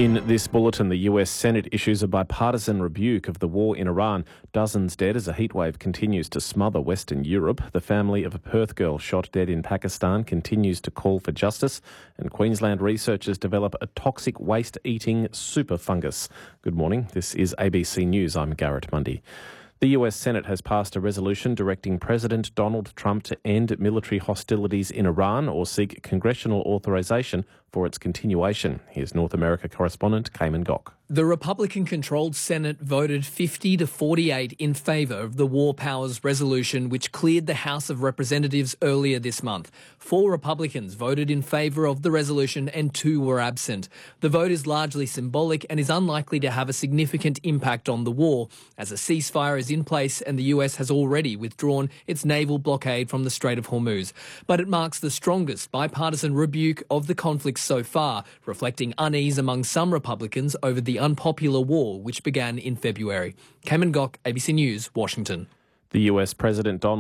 In this bulletin, the US Senate issues a bipartisan rebuke of the war in Iran. Dozens dead as a heatwave continues to smother Western Europe. The family of a Perth girl shot dead in Pakistan continues to call for justice. And Queensland researchers develop a toxic waste-eating super fungus. Good morning. This is ABC News. I'm Garrett Mundy. The US Senate has passed a resolution directing President Donald Trump to end military hostilities in Iran or seek congressional authorization for its continuation. Here's North America correspondent Cayman Gok. The Republican-controlled Senate voted 50 to 48 in favour of the War Powers Resolution, which cleared the House of Representatives earlier this month. 4 Republicans voted in favour of the resolution and 2 were absent. The vote is largely symbolic and is unlikely to have a significant impact on the war, as a ceasefire is in place and the US has already withdrawn its naval blockade from the Strait of Hormuz. But it marks the strongest bipartisan rebuke of the conflict so far, reflecting unease among some Republicans over the unpopular war which began in February. Cayman Gok, ABC News, Washington. The US President Donald